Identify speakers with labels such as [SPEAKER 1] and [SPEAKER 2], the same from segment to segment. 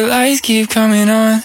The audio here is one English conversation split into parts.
[SPEAKER 1] lights keep coming on.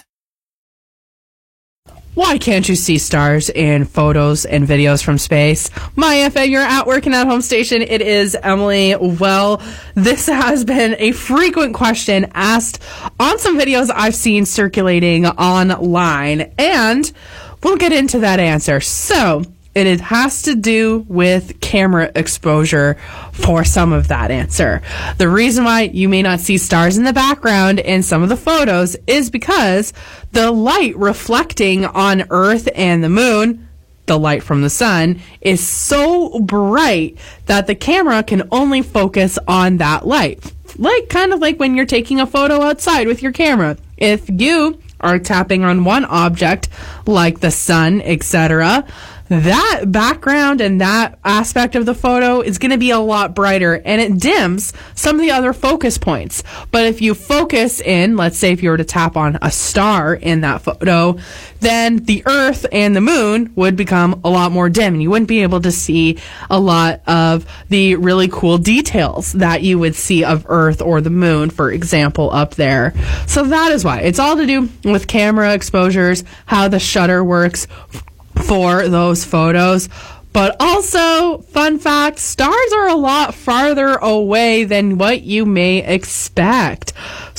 [SPEAKER 2] Why can't you see stars in photos and videos from space? My FM, you're at Working at Home Station. It is Emily. Well, this has been a frequent question asked on some videos I've seen circulating online, and we'll get into that answer. So, it has to do with camera exposure for some of that answer. The reason why you may not see stars in the background in some of the photos is because the light reflecting on Earth and the moon, the light from the sun, is so bright that the camera can only focus on that light. Kind of like when you're taking a photo outside with your camera. If you are tapping on one object, like the sun, etc., that background and that aspect of the photo is going to be a lot brighter, and it dims some of the other focus points. But if you focus in, let's say if you were to tap on a star in that photo, then the Earth and the moon would become a lot more dim, and you wouldn't be able to see a lot of the really cool details that you would see of Earth or the moon, for example, up there. So that is why. It's all to do with camera exposures, how the shutter works for those photos. But also, fun fact, stars are a lot farther away than what you may expect.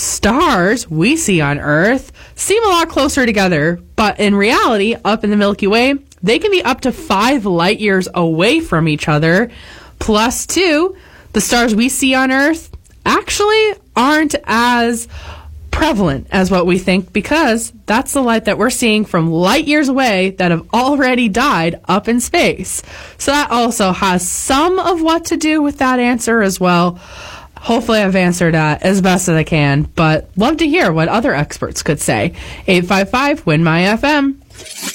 [SPEAKER 2] Stars we see on Earth seem a lot closer together, but in reality, up in the Milky Way, they can be up to 5 light years away from each other. Plus 2, the stars we see on Earth actually aren't as prevalent as what we think, because that's the light that we're seeing from light years away that have already died up in space. So that also has some of what to do with that answer as well. Hopefully I've answered as best as I can, but love to hear what other experts could say. 855-WIN-MY-FM.